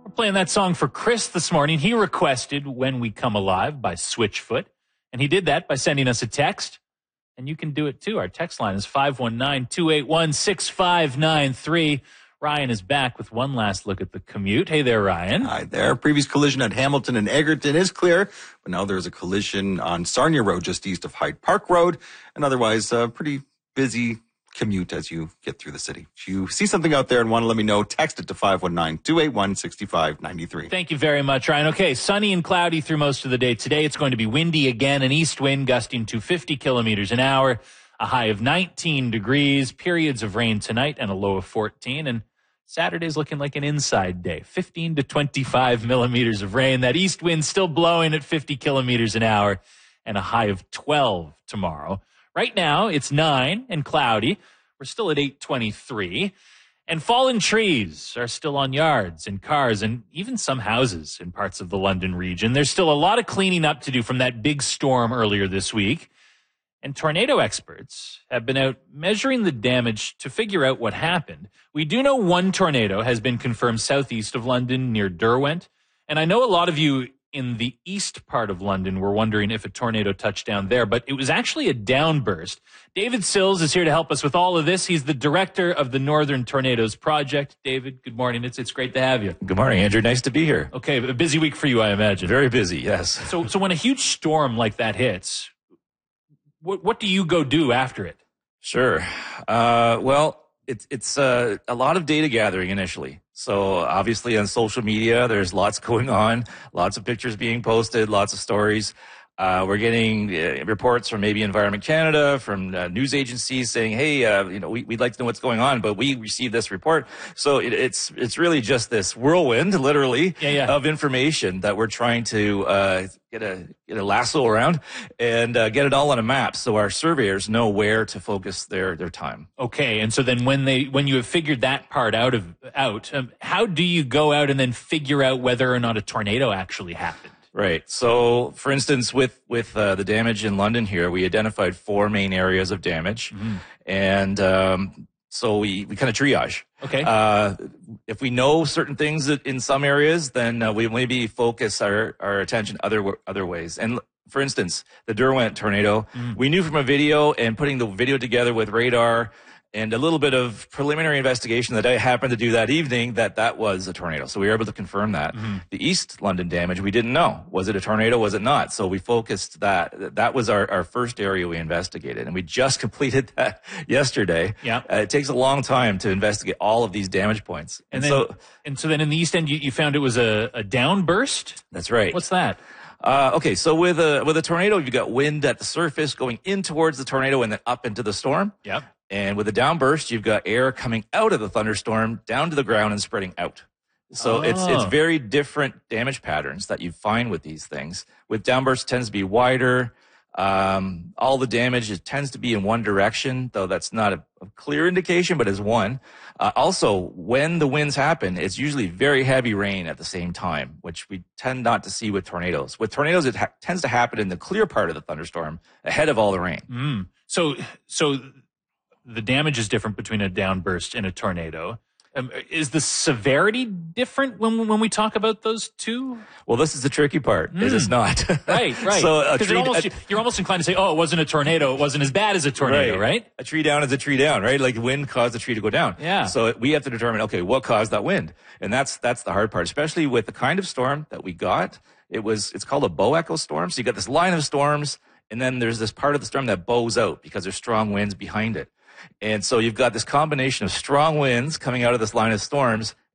Playing that song for Chris this morning. He requested When We Come Alive by Switchfoot, and he did that by sending us a text, and you can do it too. Our text line is 519-281-6593. Ryan is back with one last look at the commute. Hey there, Ryan. Hi there. Previous collision at Hamilton and Egerton is clear, but now there's a collision on Sarnia Road just east of Hyde Park Road, and otherwise pretty busy commute as you get through the city. If you see something out there and want to let me know, text it to 519-281-6593. Thank you very much, Ryan. Okay, sunny and cloudy through most of the day today. It's going to be windy again, an east wind gusting to 50 kilometers an hour, a high of 19 degrees, periods of rain tonight and a low of 14. And Saturday's looking like an inside day, 15 to 25 millimeters of rain. That east wind still blowing at 50 kilometers an hour and a high of 12 tomorrow. Right now, it's 9 and cloudy. We're still at 8:23. And fallen trees are still on yards and cars and even some houses in parts of the London region. There's still a lot of cleaning up to do from that big storm earlier this week. And tornado experts have been out measuring the damage to figure out what happened. We do know one tornado has been confirmed southeast of London near Derwent. And I know a lot of you in the east part of London were wondering if a tornado touched down there, but it was actually a downburst. David Sills is here to help us with all of this. He's the director of the Northern Tornadoes Project. David, good morning. It's great to have you. Good morning, Andrew. Nice to be here. Okay, a busy week for you, I imagine. Very busy, yes. So when a huge storm like that hits, what do you go do after it? Sure. Well, it's a lot of data gathering initially. So obviously on social media, there's lots going on, lots of pictures being posted, lots of stories. We're getting reports from maybe Environment Canada, from news agencies saying, hey, we'd like to know what's going on, but we received this report. So it's really just this whirlwind, literally, of information that we're trying to get a lasso around and get it all on a map so our surveyors know where to focus their time. Okay, and so then when you have figured that part out, how do you go out and then figure out whether or not a tornado actually happened? Right. So, for instance, with the damage in London here, we identified 4 main areas of damage, and so we kind of triage. Okay. If we know certain things in some areas, then we maybe focus our attention other ways. And for instance, the Derwent tornado, we knew from a video and putting the video together with radar and a little bit of preliminary investigation that I happened to do that evening that was a tornado. So we were able to confirm that. The East London damage, we didn't know. Was it a tornado? Was it not? So we focused that. That was our first area we investigated. And we just completed that yesterday. Yeah. It takes a long time to investigate all of these damage points. And so then in the East End, you found it was a downburst? That's right. What's that? Okay, so with a tornado, you've got wind at the surface going in towards the tornado and then up into the storm. Yep. And with a downburst, you've got air coming out of the thunderstorm down to the ground and spreading out. So it's very different damage patterns that you find with these things. With downbursts, tends to be wider. All the damage tends to be in one direction, though that's not a clear indication, but is one. Also, when the winds happen, it's usually very heavy rain at the same time, which we tend not to see with tornadoes. With tornadoes, it tends to happen in the clear part of the thunderstorm ahead of all the rain. So the damage is different between a downburst and a tornado. Is the severity different when we talk about those two? Well, this is the tricky part, is it's not. Right. So you're almost inclined to say, oh, it wasn't a tornado. It wasn't as bad as a tornado, right? A tree down is a tree down, right? Like wind caused the tree to go down. Yeah. So we have to determine, okay, what caused that wind? And that's the hard part, especially with the kind of storm that we got. It's called a bow echo storm. So you got this line of storms, and then there's this part of the storm that bows out because there's strong winds behind it. And so you've got this combination of strong winds coming out of this line of storms